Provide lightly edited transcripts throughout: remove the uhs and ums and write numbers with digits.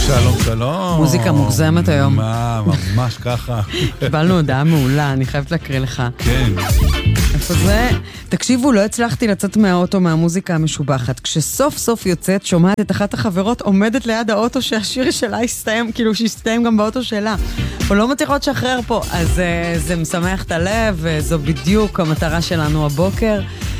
שלום, שלום. מוזיקה מוגזמת היום. מה, ממש ככה. קיבלנו הודעה מעולה, אני חייבת להקריא לך. כן. איפה זה? תקשיבו, לא הצלחתי לצאת מהאוטו מהמוזיקה המשובחת. כשסוף סוף יוצאת, שומעת את אחת החברות עומדת ליד האוטו שהשיר שלה הסתיים, כאילו שהסתיים גם באוטו שלה. אבל לא מצליחות לשחרר פה, אז זה משמח את הלב, וזו בדיוק המטרה שלנו הבוקר.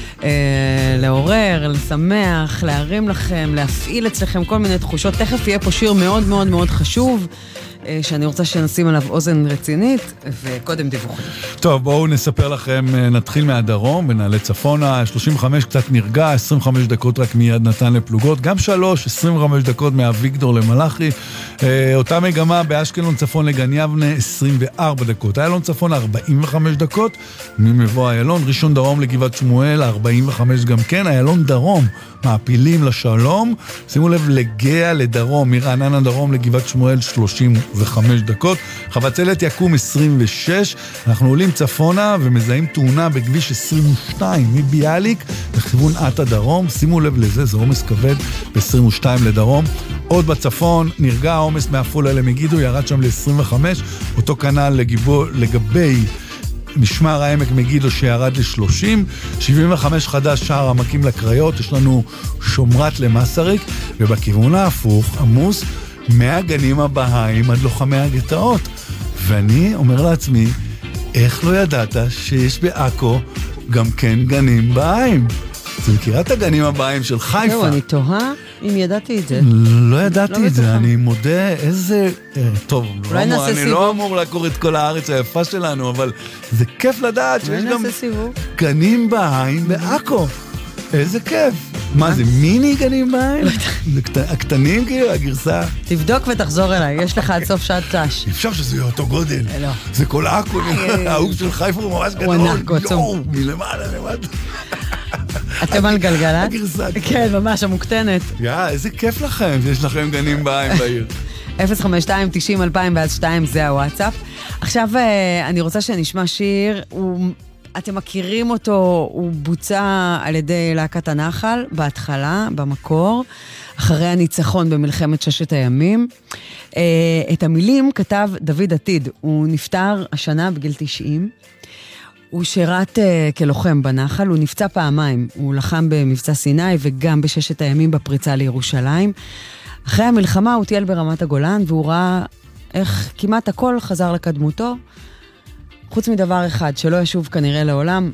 לעורר, לשמח, להרים לכם, להפעיל אצלכם כל מיני תחושות. תכף יהיה פה שיר מאוד מאוד מאוד חשוב, שאני רוצה שנשים עליו אוזן רצינית, וקודם דיווחים. טוב, בואו נספר לכם, נתחיל מהדרום, ונעלה צפונה, 35 קצת נרגע, 25 דקות רק מיד נתן לפלוגות, גם 25 דקות מאביגדור למלאכי, אותה מגמה באשקלון צפון לגן יבנה, 24 דקות, איילון צפון 45 דקות, ממבוא איילון, ראשון דרום לגבעת שמואל, 45 גם כן, איילון דרום, מעפילים לשלום, שימו לב לגאה לדרום, מרעננה דרום לגבעת שמואל 35 דקות, חבצלת יקום 26, אנחנו עולים צפונה ומזהים תאונה בכביש 22 מביאליק לכיוון עטה דרום, שימו לב לזה, זה עומס כבד ב-22 לדרום, עוד בצפון נרגע העומס מעפולה למגידו, ירד שם ל-25, אותו כנל לגבי משמר העמק מגידו שירד ל-30, 75 חדש שער עמקים לקריות, יש לנו שומרת למסריק, ובכיוון ההפוך עמוס מהגנים הבאים עד לוחמי הגטאות. ואני אומר לעצמי, איך לא ידעת שיש בעכו גם כן גנים באים? זה מכירה את הגנים הבאים של חיפה? זהו, אני תוהה אם ידעתי את זה. לא ידעתי את זה, אני מודה איזה... טוב, אני לא אמור לעקור את כל הארץ היפה שלנו, אבל זה כיף לדעת שיש גם גנים באים בעכו. איזה כיף. מה זה, מיני גנים בהם? הקטנים כאילו, הגרסה? תבדוק ותחזור אליי, יש לך עד סוף שעת תש. אפשר שזה יהיה אותו גודל. לא. זה כל עכו, האוג של חיפה הוא ממש גדול. הוא ענק, הוא עצום. מלמעלה למטה. אתם על גלגלת? הגרסה. כן, ממש, המוקטנת. איזה כיף לכם שיש לכם גנים בהם בעיר. 052-90-2002 זה הוואטסאפ. עכשיו אני רוצה שנשמע שיר, אתם מכירים אותו, הוא בוצע על ידי להקת הנחל, בהתחלה, במקור, אחרי הניצחון במלחמת ששת הימים. את המילים כתב דוד עתיד, הוא נפטר השנה בגיל 90, הוא שירת כלוחם בנחל, הוא נפצע פעמיים, הוא לחם במבצע סיני וגם בששת הימים בפריצה לירושלים. אחרי המלחמה הוא טייל ברמת הגולן, והוא ראה איך כמעט הכל חזר לקדמותו, חוץ מדבר אחד, שלא ישוב כנראה לעולם,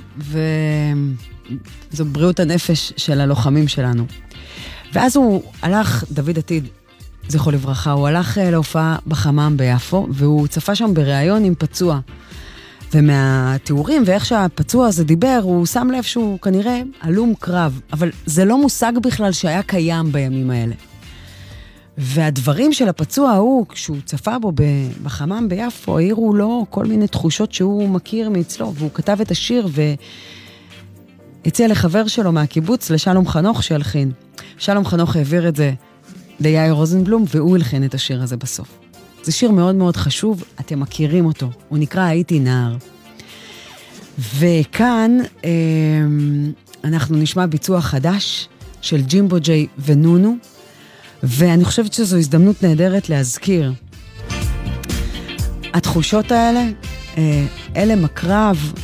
וזו בריאות הנפש של הלוחמים שלנו. ואז הוא הלך, דוד עתיד, זכרו לברכה, הוא הלך להופעה בחמם ביפו, והוא צפה שם בריאיון עם פצוע. ומהתיאורים ואיך שהפצוע הזה דיבר, הוא שם לב שהוא כנראה הלום קרב, אבל זה לא מושג בכלל שהיה קיים בימים האלה. והדברים של הפצוע ההוא, כשהוא צפה בו בחמם ביפו, העירו לו כל מיני תחושות שהוא מכיר מאצלו, והוא כתב את השיר והציע לחבר שלו מהקיבוץ, לשלום חנוך שהלחין. שלום חנוך העביר את זה ליאיר רוזנבלום, והוא הלחין את השיר הזה בסוף. זה שיר מאוד מאוד חשוב, אתם מכירים אותו, הוא נקרא הייתי נער. וכאן אנחנו נשמע ביצוע חדש של ג'ימבו ג'יי ונונו, ואני חושבת שזו הזדמנות נהדרת להזכיר. התחושות האלה, אלה הקרב,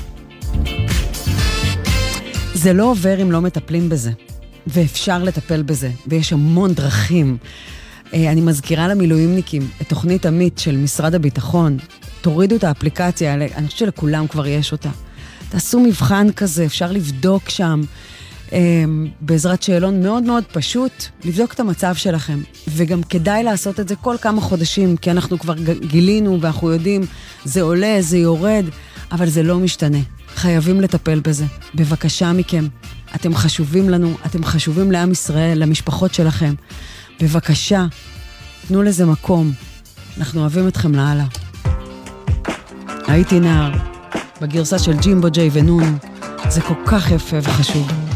זה לא עובר אם לא מטפלים בזה, ואפשר לטפל בזה, ויש המון דרכים. אני מזכירה למילואימניקים את תוכנית עמית של משרד הביטחון, תורידו את האפליקציה, אני חושבת שלכולם כבר יש אותה. תעשו מבחן כזה, אפשר לבדוק שם, בעזרת שאלון מאוד מאוד פשוט, לבדוק את המצב שלכם, וגם כדאי לעשות את זה כל כמה חודשים, כי אנחנו כבר גילינו ואנחנו יודעים, זה עולה, זה יורד, אבל זה לא משתנה. חייבים לטפל בזה. בבקשה מכם, אתם חשובים לנו, אתם חשובים לעם ישראל, למשפחות שלכם. בבקשה, תנו לזה מקום. אנחנו אוהבים אתכם לעלה. הייתי נער, בגרסה של ג'ימבו ג'יי ונון, זה כל כך יפה וחשוב.